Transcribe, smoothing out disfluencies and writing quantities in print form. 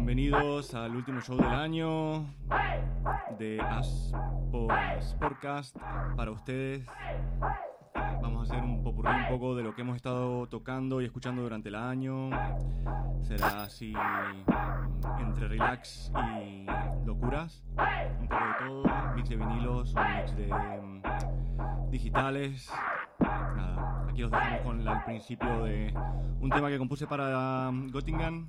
Bienvenidos al último show del año de Sportcast para ustedes. Vamos a hacer un popurrí un poco de lo que hemos estado tocando y escuchando durante el año. Será así entre relax y locuras, un poco de todo, mix de vinilos, un mix de digitales. Nada, aquí os dejamos con el principio de un tema que compuse para Göttingen.